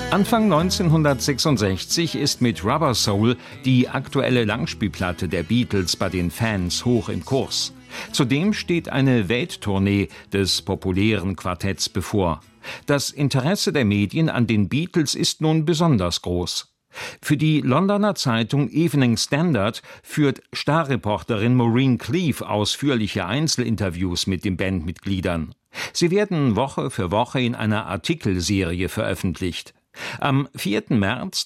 Anfang 1966 ist mit Rubber Soul die aktuelle Langspielplatte der Beatles bei den Fans hoch im Kurs. Zudem steht eine Welttournee des populären Quartetts bevor. Das Interesse der Medien an den Beatles ist nun besonders groß. Für die Londoner Zeitung Evening Standard führt Starreporterin Maureen Cleave ausführliche Einzelinterviews mit den Bandmitgliedern. Sie werden Woche für Woche in einer Artikelserie veröffentlicht. Am 4. März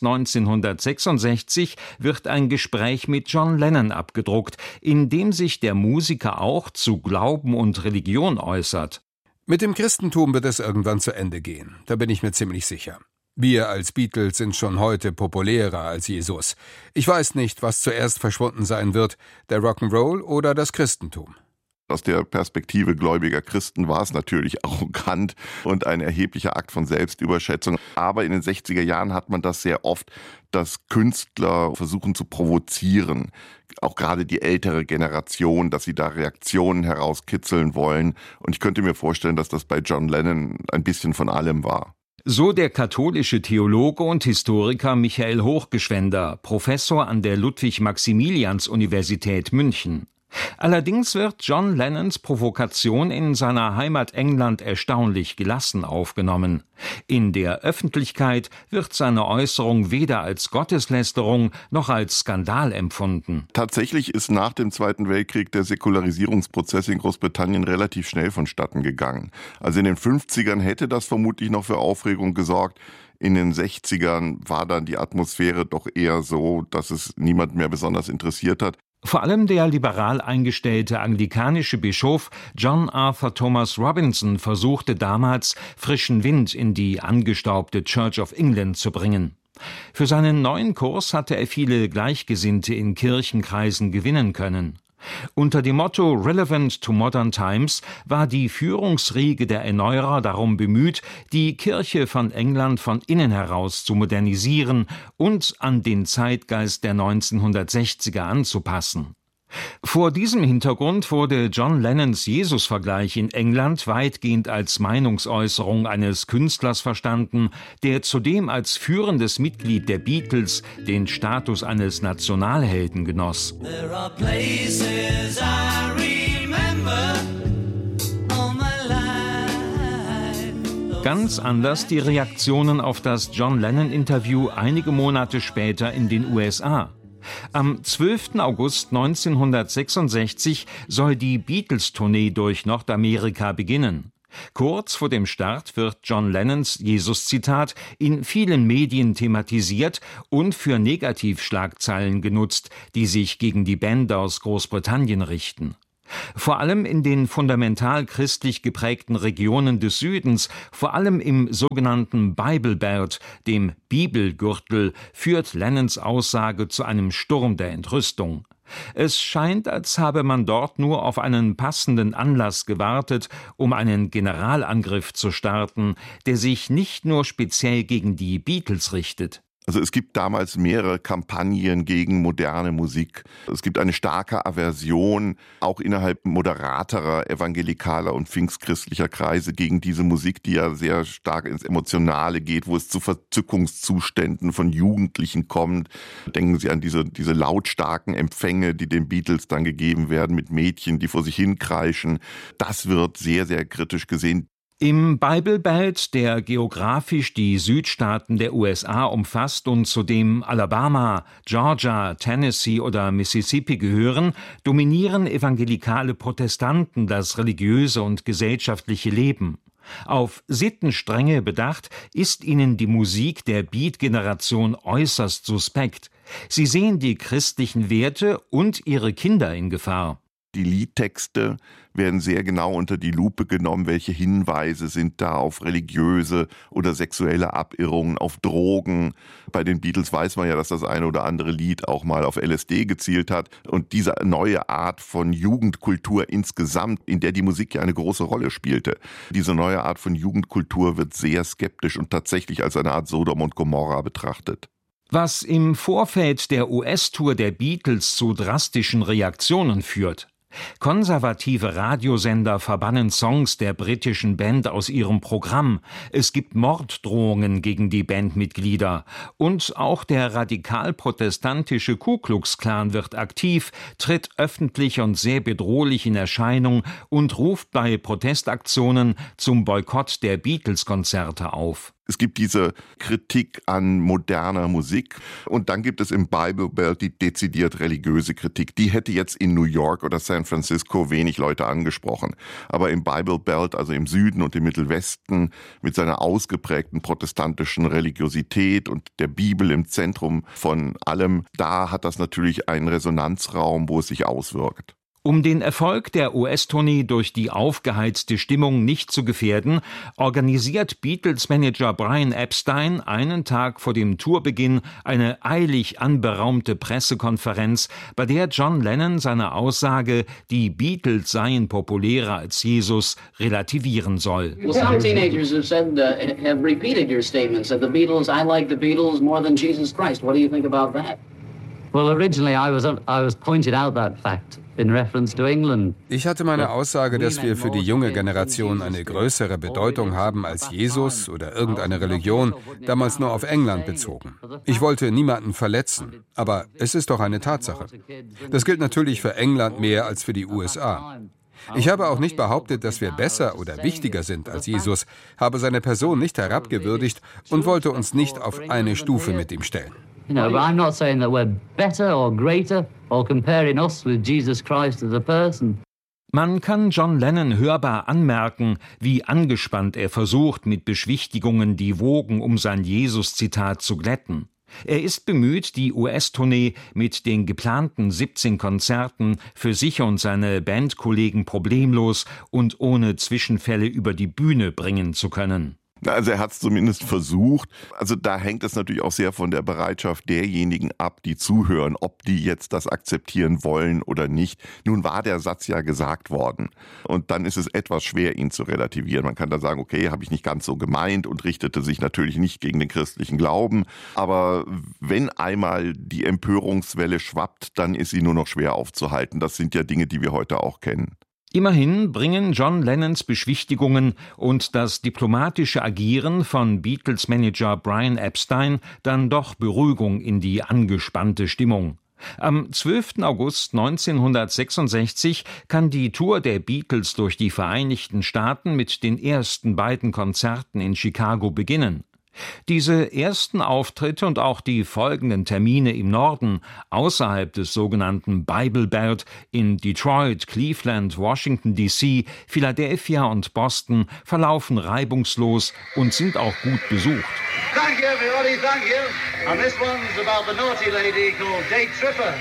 1966 wird ein Gespräch mit John Lennon abgedruckt, in dem sich der Musiker auch zu Glauben und Religion äußert. Mit dem Christentum wird es irgendwann zu Ende gehen, da bin ich mir ziemlich sicher. Wir als Beatles sind schon heute populärer als Jesus. Ich weiß nicht, was zuerst verschwunden sein wird, der Rock'n'Roll oder das Christentum. Aus der Perspektive gläubiger Christen war es natürlich arrogant und ein erheblicher Akt von Selbstüberschätzung. Aber in den 60er Jahren hat man das sehr oft, dass Künstler versuchen zu provozieren. Auch gerade die ältere Generation, dass sie da Reaktionen herauskitzeln wollen. Und ich könnte mir vorstellen, dass das bei John Lennon ein bisschen von allem war. So der katholische Theologe und Historiker Michael Hochgeschwender, Professor an der Ludwig-Maximilians-Universität München. Allerdings wird John Lennons Provokation in seiner Heimat England erstaunlich gelassen aufgenommen. In der Öffentlichkeit wird seine Äußerung weder als Gotteslästerung noch als Skandal empfunden. Tatsächlich ist nach dem Zweiten Weltkrieg der Säkularisierungsprozess in Großbritannien relativ schnell vonstatten gegangen. Also in den 50ern hätte das vermutlich noch für Aufregung gesorgt. In den 60ern war dann die Atmosphäre doch eher so, dass es niemand mehr besonders interessiert hat. Vor allem der liberal eingestellte anglikanische Bischof John Arthur Thomas Robinson versuchte damals, frischen Wind in die angestaubte Church of England zu bringen. Für seinen neuen Kurs hatte er viele Gleichgesinnte in Kirchenkreisen gewinnen können. Unter dem Motto Relevant to Modern Times war die Führungsriege der Erneuerer darum bemüht, die Kirche von England von innen heraus zu modernisieren und an den Zeitgeist der 1960er anzupassen. Vor diesem Hintergrund wurde John Lennons Jesus-Vergleich in England weitgehend als Meinungsäußerung eines Künstlers verstanden, der zudem als führendes Mitglied der Beatles den Status eines Nationalhelden genoss. There are places I remember all my life. Ganz anders die Reaktionen auf das John Lennon-Interview einige Monate später in den USA. Am 12. August 1966 soll die Beatles-Tournee durch Nordamerika beginnen. Kurz vor dem Start wird John Lennons Jesus-Zitat in vielen Medien thematisiert und für Negativschlagzeilen genutzt, die sich gegen die Band aus Großbritannien richten. Vor allem in den fundamental christlich geprägten Regionen des Südens, vor allem im sogenannten Bible Belt, dem Bibelgürtel, führt Lennons Aussage zu einem Sturm der Entrüstung. Es scheint, als habe man dort nur auf einen passenden Anlass gewartet, um einen Generalangriff zu starten, der sich nicht nur speziell gegen die Beatles richtet. Also es gibt damals mehrere Kampagnen gegen moderne Musik. Es gibt eine starke Aversion, auch innerhalb moderaterer, evangelikaler und pfingstchristlicher Kreise gegen diese Musik, die ja sehr stark ins Emotionale geht, wo es zu Verzückungszuständen von Jugendlichen kommt. Denken Sie an diese lautstarken Empfänge, die den Beatles dann gegeben werden mit Mädchen, die vor sich hin kreischen. Das wird sehr, sehr kritisch gesehen. Im Bible Belt, der geografisch die Südstaaten der USA umfasst und zu dem Alabama, Georgia, Tennessee oder Mississippi gehören, dominieren evangelikale Protestanten das religiöse und gesellschaftliche Leben. Auf Sittenstrenge bedacht, ist ihnen die Musik der Beat-Generation äußerst suspekt. Sie sehen die christlichen Werte und ihre Kinder in Gefahr. Die Liedtexte werden sehr genau unter die Lupe genommen. Welche Hinweise sind da auf religiöse oder sexuelle Abirrungen, auf Drogen? Bei den Beatles weiß man ja, dass das eine oder andere Lied auch mal auf LSD gezielt hat. Und diese neue Art von Jugendkultur insgesamt, in der die Musik ja eine große Rolle spielte, diese neue Art von Jugendkultur wird sehr skeptisch und tatsächlich als eine Art Sodom und Gomorra betrachtet. Was im Vorfeld der US-Tour der Beatles zu drastischen Reaktionen führt. Konservative Radiosender verbannen Songs der britischen Band aus ihrem Programm. Es gibt Morddrohungen gegen die Bandmitglieder. Und auch der radikal-protestantische Ku Klux Klan wird aktiv, tritt öffentlich und sehr bedrohlich in Erscheinung und ruft bei Protestaktionen zum Boykott der Beatles-Konzerte auf. Es gibt diese Kritik an moderner Musik und dann gibt es im Bible Belt die dezidiert religiöse Kritik. Die hätte jetzt in New York oder San Francisco wenig Leute angesprochen. Aber im Bible Belt, also im Süden und im Mittelwesten, mit seiner ausgeprägten protestantischen Religiosität und der Bibel im Zentrum von allem, da hat das natürlich einen Resonanzraum, wo es sich auswirkt. Um den Erfolg der US-Tournee durch die aufgeheizte Stimmung nicht zu gefährden, organisiert Beatles-Manager Brian Epstein einen Tag vor dem Tourbeginn eine eilig anberaumte Pressekonferenz, bei der John Lennon seine Aussage, die Beatles seien populärer als Jesus, relativieren soll. Well, some teenagers have repeated your statements that the Beatles, I like the Beatles more than Jesus Christ. What do you think about that? Well, originally I was pointed out that fact in reference to England. Ich hatte meine Aussage, dass wir für die junge Generation eine größere Bedeutung haben als Jesus oder irgendeine Religion, damals nur auf England bezogen. Ich wollte niemanden verletzen, aber es ist doch eine Tatsache. Das gilt natürlich für England mehr als für die USA. Ich habe auch nicht behauptet, dass wir besser oder wichtiger sind als Jesus, habe seine Person nicht herabgewürdigt und wollte uns nicht auf eine Stufe mit ihm stellen. But I'm not saying that we're better or greater or comparing us with Jesus Christ as a person. Man kann John Lennon hörbar anmerken, wie angespannt er versucht, mit Beschwichtigungen die Wogen um sein Jesus-Zitat zu glätten. Er ist bemüht, die US-Tournee mit den geplanten 17 Konzerten für sich und seine Bandkollegen problemlos und ohne Zwischenfälle über die Bühne bringen zu können. Also er hat es zumindest versucht. Also da hängt es natürlich auch sehr von der Bereitschaft derjenigen ab, die zuhören, ob die jetzt das akzeptieren wollen oder nicht. Nun war der Satz ja gesagt worden und dann ist es etwas schwer, ihn zu relativieren. Man kann da sagen, okay, habe ich nicht ganz so gemeint und richtete sich natürlich nicht gegen den christlichen Glauben. Aber wenn einmal die Empörungswelle schwappt, dann ist sie nur noch schwer aufzuhalten. Das sind ja Dinge, die wir heute auch kennen. Immerhin bringen John Lennons Beschwichtigungen und das diplomatische Agieren von Beatles-Manager Brian Epstein dann doch Beruhigung in die angespannte Stimmung. Am 12. August 1966 kann die Tour der Beatles durch die Vereinigten Staaten mit den ersten beiden Konzerten in Chicago beginnen. Diese ersten Auftritte und auch die folgenden Termine im Norden, außerhalb des sogenannten Bible Belt, in Detroit, Cleveland, Washington D.C., Philadelphia und Boston, verlaufen reibungslos und sind auch gut besucht. Thank you, everybody, thank you. And this one's about the naughty lady called Date Tripper.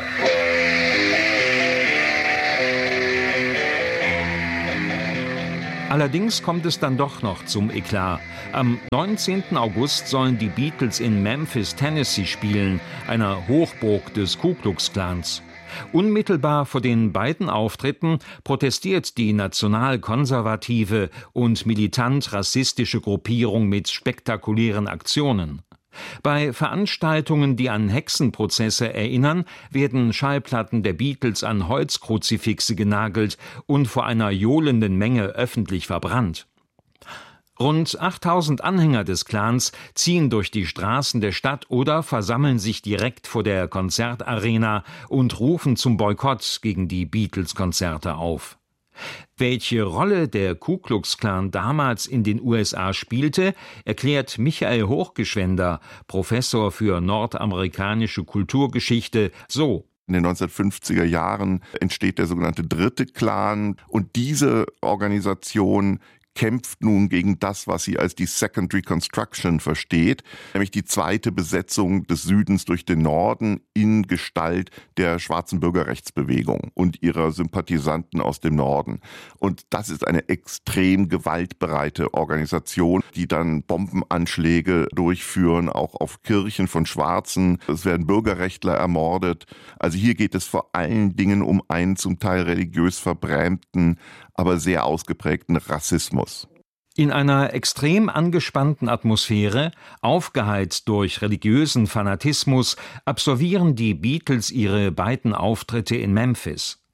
Allerdings kommt es dann doch noch zum Eklat. Am 19. August sollen die Beatles in Memphis, Tennessee spielen, einer Hochburg des Ku Klux Klans. Unmittelbar vor den beiden Auftritten protestiert die nationalkonservative und militant-rassistische Gruppierung mit spektakulären Aktionen. Bei Veranstaltungen, die an Hexenprozesse erinnern, werden Schallplatten der Beatles an Holzkruzifixe genagelt und vor einer johlenden Menge öffentlich verbrannt. Rund 8000 Anhänger des Clans ziehen durch die Straßen der Stadt oder versammeln sich direkt vor der Konzertarena und rufen zum Boykott gegen die Beatles-Konzerte auf. Welche Rolle der Ku Klux Klan damals in den USA spielte, erklärt Michael Hochgeschwender, Professor für nordamerikanische Kulturgeschichte, so. In den 1950er Jahren entsteht der sogenannte dritte Klan und diese Organisation kämpft nun gegen das, was sie als die Second Reconstruction versteht, nämlich die zweite Besetzung des Südens durch den Norden in Gestalt der schwarzen Bürgerrechtsbewegung und ihrer Sympathisanten aus dem Norden. Und das ist eine extrem gewaltbereite Organisation, die dann Bombenanschläge durchführen, auch auf Kirchen von Schwarzen. Es werden Bürgerrechtler ermordet. Also hier geht es vor allen Dingen um einen zum Teil religiös verbrämten, aber sehr ausgeprägten Rassismus. In einer extrem angespannten Atmosphäre, aufgeheizt durch religiösen Fanatismus, absolvieren die Beatles ihre beiden Auftritte in Memphis.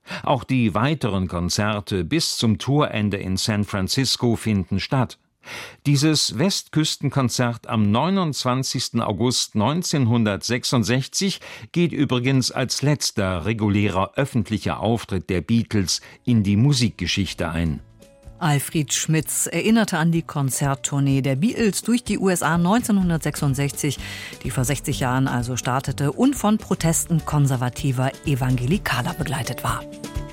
Auch die weiteren Konzerte bis zum Tourende in San Francisco finden statt. Dieses Westküstenkonzert am 29. August 1966 geht übrigens als letzter regulärer öffentlicher Auftritt der Beatles in die Musikgeschichte ein. Alfred Schmitz erinnerte an die Konzerttournee der Beatles durch die USA 1966, die vor 60 Jahren also startete und von Protesten konservativer Evangelikaler begleitet war.